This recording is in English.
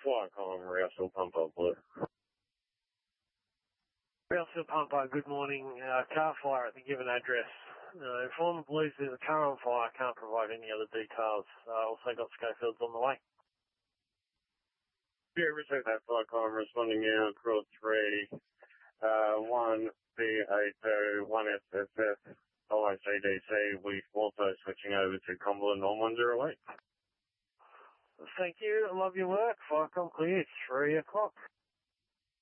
Fly column, Rousel Pumper, Blue. Rousel Pumper, good morning. Car fire at the given address. Inform the police there's a car on fire. Can't provide any other details. Also got Schofields on the way. Yeah, received that fly column, responding now, Crawl 3, 1 B8 1 SSS, OICDC. We're also switching over to Cumberland on 108. Thank you. I love your work. Fire clear. 3 o'clock.